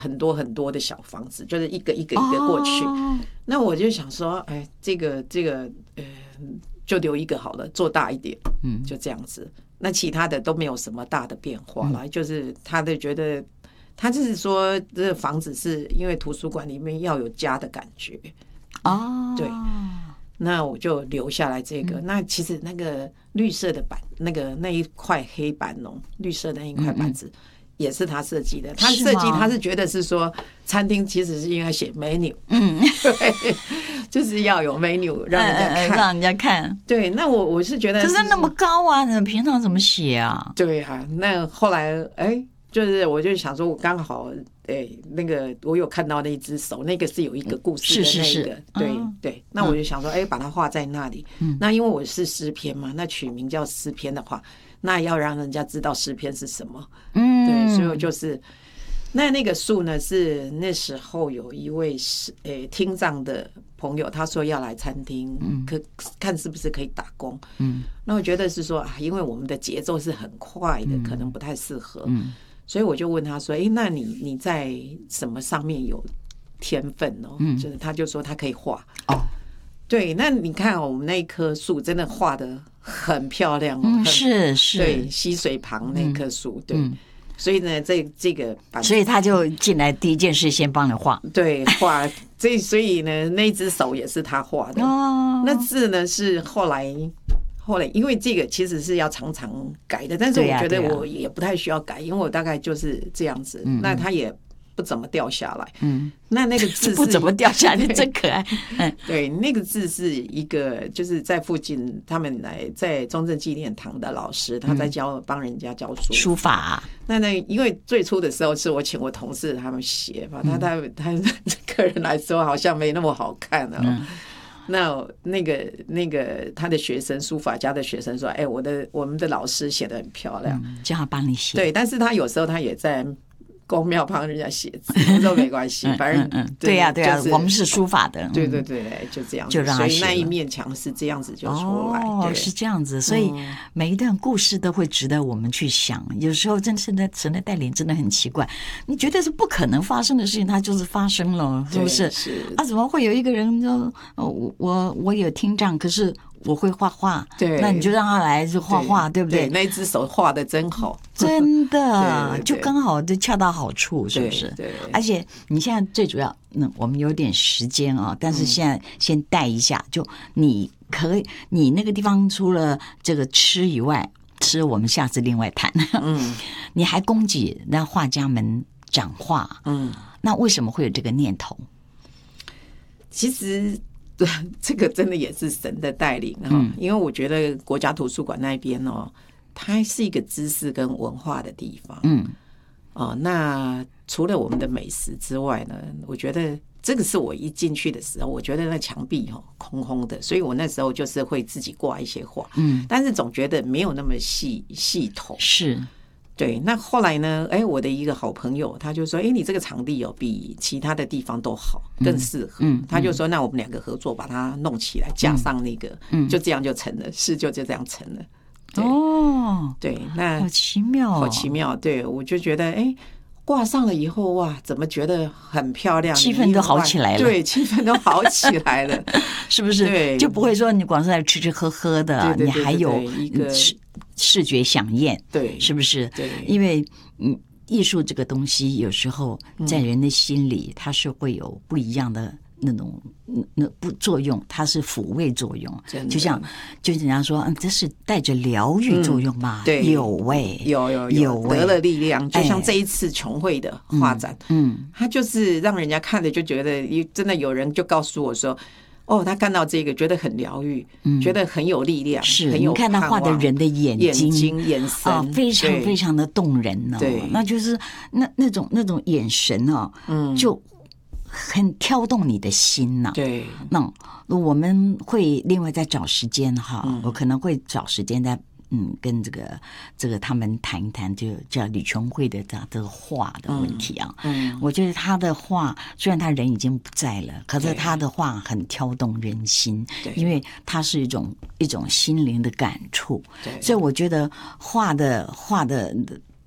很多很多的小房子，就是一个一个一个过去。那我就想说，哎，这个就留一个好了，做大一点，就这样子。那其他的都没有什么大的变化了，就是他的觉得，他就是说，这个房子是因为图书馆里面要有家的感觉对。那我就留下来这个。那其实那个绿色的板，那一块黑板绿色的那一块板子。也是他设计的，他设计他是觉得是说，餐厅其实是应该写 menu， 对，就是要有 menu 让人家看， 让人家看。 对，那我是觉得， 可是那么高啊，你平常怎么写啊？ 对啊，那后来就是我就想说，我刚好那个我有看到那只手，那个是有一个故事的那个， 是对对，那我就想说，把它画在那里。那因为我是诗篇嘛，那取名叫诗篇的话。那要让人家知道诗篇是什么，对，所以我就是那个树呢，是那时候有一位听障的朋友，他说要来餐厅，看是不是可以打工，那我觉得是说因为我们的节奏是很快的，可能不太适合，所以我就问他说，那你在什么上面有天分哦？就是他就说他可以画对，那你看我们那一棵树真的画的很漂亮是对，溪水旁那棵树，对，所以呢，这个， 所以他就进来第一件事先帮你画， 对，画，所以呢，那只手也是他画的，那字呢是后来，因为这个其实是要常常改的，但是我觉得我也不太需要改，因为我大概就是这样子，那他也不怎么掉下来，那个字不怎么掉下来，真可爱。 对，那个字是一个，就是在附近他们来在中正纪念堂的老师，他在帮人家教书法。 那因为最初的时候是我请我同事他们写嘛，他个人来说好像没那么好看啊。那个他的学生，书法家的学生说：“我们的老师写得很漂亮， 叫他帮你写。” 对，但是他有时候他也在公庙帮人家写字，我说没关系，反正对呀，我们是书法的， 对，就这样，就让他写，所以那一面墙是这样子就出来， 是这样子，所以每一段故事都会值得我们去想。有时候真是神的带领真的很奇怪，你觉得是不可能发生的事情，它就是发生了，是不是？怎么会有一个人说，我有听障，可是我会画画，对，那你就让他来就画画，对不对？ 那只手画的真好， 真的就刚好就恰到好处，是不是？ 对， 而且你现在最主要，我们有点时间啊，但是现在先带一下，就你那个地方除了这个吃以外，吃我们下次另外谈。你还供给让画家们讲话，那为什么会有这个念头？ 其实。这个真的也是神的带领因为我觉得国家图书馆那边它是一个知识跟文化的地方。那除了我们的美食之外呢，我觉得这个是我一进去的时候，我觉得那墙壁空空的，所以我那时候就是会自己挂一些画，但是总觉得没有那么系统。 是。 对，那后来呢？我的一个好朋友，他就说：“你这个场地比其他的地方都好，更适合。”他就说：“那我们两个合作，把它弄起来，加上那个，就这样就成了，事就这样成了。”对，那好奇妙， 好奇妙。对，我就觉得，挂上了以后，哇，怎么觉得很漂亮， 气氛都好起来了。 对，气氛都好起来了， 是不是？ 对， 就不会说你光是在吃喝喝的，你还有一个视觉响艳， 对， 是不是？ 对， 因为艺术这个东西，有时候在人的心里，它是会有不一样的那种不作用，它是抚慰作用，就像人家说，这是带着疗愈作用嘛？ 对， 有得了力量，就像这一次琼慧的画展，他就是让人家看了就觉得，真的有人就告诉我说。他看到这个觉得很疗愈，觉得很有力量， 是很有你看他画的人的眼睛、 眼神非常非常的动人呢。 对， 那就是那种眼神就很挑动你的心呢。 对， 那我们会另外再找时间我可能会找时间再。跟这个他们谈一谈，就叫李琼慧的这个画的问题啊。我觉得他的画虽然他人已经不在了，可是他的画很挑动人心，因为它是一种心灵的感触。所以我觉得画的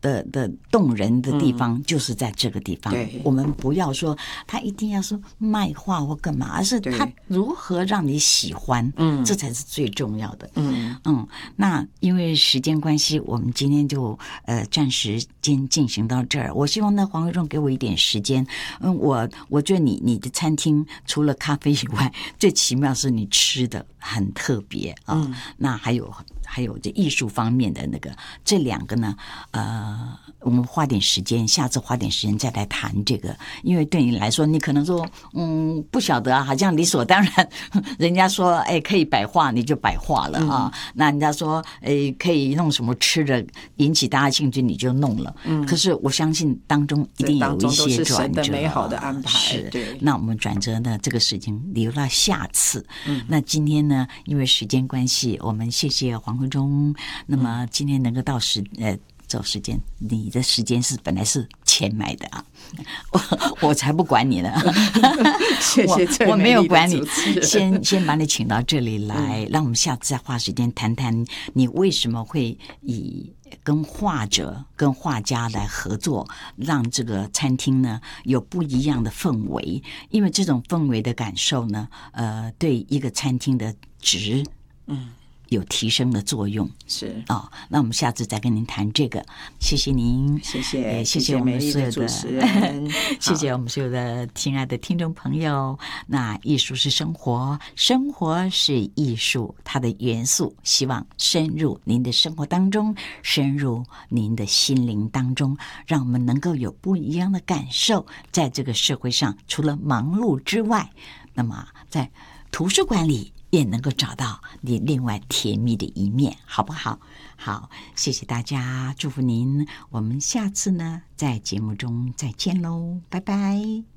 的动人的地方就是在这个地方。我们不要说他一定要说卖画或干嘛，而是他如何让你喜欢，这才是最重要的。那因为时间关系，我们今天就暂时进行到这儿。我希望呢，黄慧中给我一点时间。我觉得你的餐厅除了咖啡以外，最奇妙是你吃的很特别啊。那还有这艺术方面的那个，这两个呢，我们花点时间，下次花点时间再来谈这个。因为对你来说，你可能说，不晓得啊，好像理所当然。人家说，可以摆画，你就摆画了啊。那人家说，可以弄什么吃的，引起大家兴趣，你就弄了。可是我相信当中一定有一些转折， 神的美好的安排。 是，对。那我们转折呢，这个事情留到下次。那今天呢，因为时间关系，我们谢谢黄慧中。那么今天能够找时间，你的时间是本来是钱买的啊，我才不管你呢。 谢谢我没有管你，先把你请到这里来，让我们下次再花时间谈谈你为什么会以跟画者、跟画家来合作，让这个餐厅呢有不一样的氛围。因为这种氛围的感受呢，对一个餐厅的质，有提升的作用。 是那我们下次再跟您谈这个。谢谢您， 谢谢， 谢谢我们所有的谢谢我们所有的亲爱的听众朋友。那艺术是生活，生活是艺术，它的元素希望深入您的生活当中，深入您的心灵当中，让我们能够有不一样的感受。在这个社会上，除了忙碌之外，那么在图书馆里也能够找到你另外甜蜜的一面，好不好？好，谢谢大家，祝福您。我们下次呢，在节目中再见喽，拜拜。